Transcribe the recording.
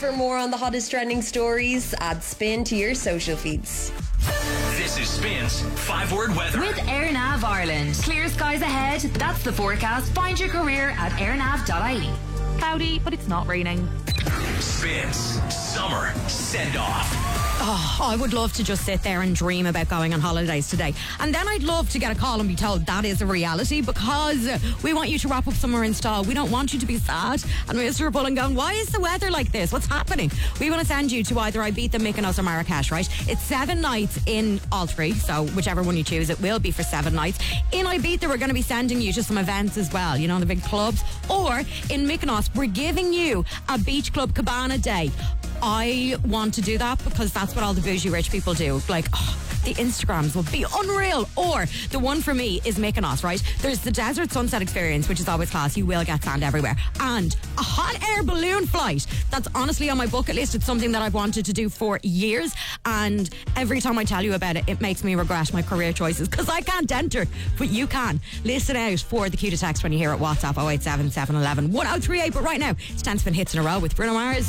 For more on the hottest trending stories, add Spin to your social feeds. This is Spin's 5-word weather. With AirNav Ireland. Clear skies ahead. That's the forecast. Find your career at airnav.ie. Cloudy, but it's not raining. Spin's summer send-off. Oh, I would love to just sit there and dream about going on holidays today. And then I'd love to get a call and be told that is a reality, because we want you to wrap up summer in style. We don't want you to be sad and miserable and going, why is the weather like this? What's happening? We want to send you to either Ibiza, Mykonos or Marrakesh, right? It's 7 nights in all three, so whichever one you choose, it will be for 7 nights. In Ibiza, we're going to be sending you to some events as well, you know, the big clubs. Or in Mykonos, we're giving you a beach club cabana day. I want to do that because that's what all the bougie rich people do. Like, the Instagrams will be unreal. Or the one for me is Mykonos, right? There's the desert sunset experience, which is always class. You will get sand everywhere. And a hot air balloon flight. That's honestly on my bucket list. It's something that I've wanted to do for years. And every time I tell you about it, it makes me regret my career choices because I can't enter, but you can. Listen out for the cue to text when you hear it. WhatsApp 087 711 1038. But right now, it's 10 spin hits in a row with Bruno Mars.